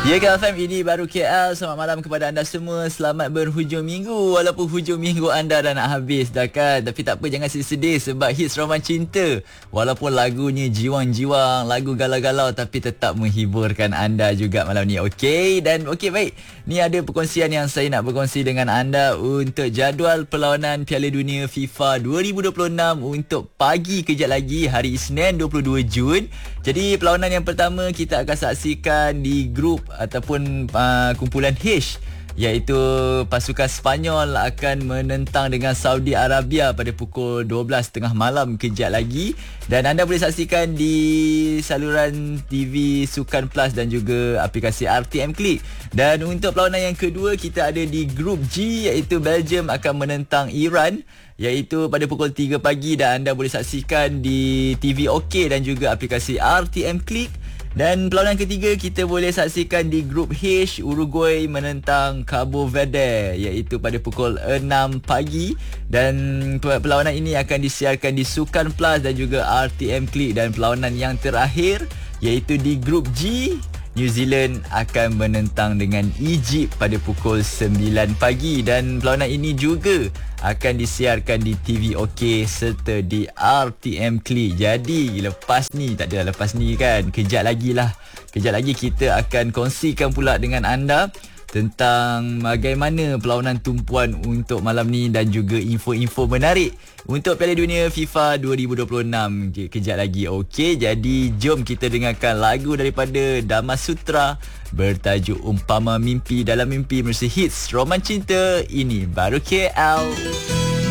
Ya KFM, ini baru KL. Selamat malam kepada anda semua. Selamat berhujung minggu. Walaupun hujung minggu anda dah nak habis dah kan. Tapi tak apa, jangan sedih sebab hits Roman Cinta, walaupun lagunya jiwang-jiwang, lagu galau-galau, tapi tetap menghiburkan anda juga malam ni. Okey, dan okey baik. Ni ada perkongsian yang saya nak berkongsi dengan anda untuk jadual perlawanan Piala Dunia FIFA 2026 untuk pagi kejap lagi hari Isnin 22 Jun. Jadi perlawanan yang pertama kita akan saksikan di grup ataupun kumpulan H, iaitu pasukan Sepanyol akan menentang dengan Saudi Arabia pada pukul 12.30 malam kejap lagi, dan anda boleh saksikan di saluran TV Sukan Plus dan juga aplikasi RTM Klik. Dan untuk perlawanan yang kedua kita ada di grup G, iaitu Belgium akan menentang Iran, iaitu pada pukul 3 pagi, dan anda boleh saksikan di TV OK dan juga aplikasi RTM Klik. Dan perlawanan ketiga kita boleh saksikan di grup H, Uruguay menentang Cabo Verde, iaitu pada pukul 6 pagi, dan perlawanan ini akan disiarkan di Sukan Plus dan juga RTM Klik. Dan perlawanan yang terakhir iaitu di grup G, New Zealand akan menentang dengan Egypt pada pukul 9 pagi, dan perlawanan ini juga akan disiarkan di TV OK serta di RTM Klik. Jadi lepas ni kan, kejap lagi kita akan kongsikan pula dengan anda tentang bagaimana perlawanan tumpuan untuk malam ni dan juga info-info menarik untuk Piala Dunia FIFA 2026 kejap lagi. Okey, jadi jom kita dengarkan lagu daripada Dama Sutra bertajuk Umpama Mimpi Dalam Mimpi, menerusi hits Roman Cinta. Ini baru KL.